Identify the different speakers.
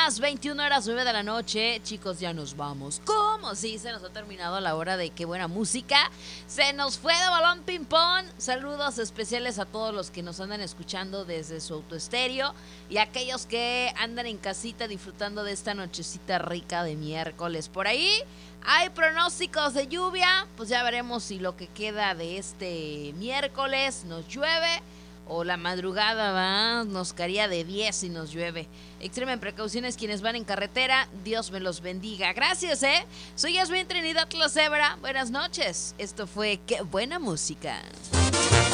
Speaker 1: las 21:09 de la noche. Chicos, ya nos vamos. ¿Cómo? Sí, se nos ha terminado la hora de qué buena música. Se nos fue de balón ping-pong. Saludos especiales a todos los que nos andan escuchando desde su autoestéreo y a aquellos que andan en casita disfrutando de esta nochecita rica de miércoles. Por ahí hay pronósticos de lluvia. Pues ya veremos si lo que queda de este miércoles nos llueve o la madrugada nos caería de 10 si nos llueve. Extremen precauciones quienes van en carretera. Dios me los bendiga. Gracias, Soy Yasmin Trinidad La Cebra. Buenas noches. Esto fue Qué Buena Música.